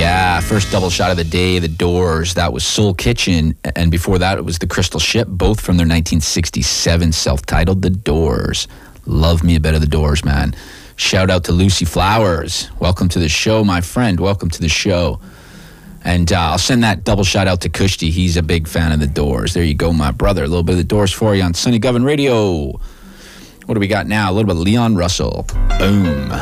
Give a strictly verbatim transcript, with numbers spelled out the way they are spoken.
Yeah, first double shot of the day, The Doors. That was Soul Kitchen. And before that, it was The Crystal Ship, both from their nineteen sixty-seven self-titled The Doors. Love me a bit of The Doors, man. Shout out to Lucy Flowers. Welcome to the show, my friend. Welcome to the show. And uh, I'll send that double shout out to Kushti. He's a big fan of The Doors. There you go, my brother. A little bit of The Doors for you on Sunny Govan Radio. What do we got now? A little bit of Leon Russell. Boom.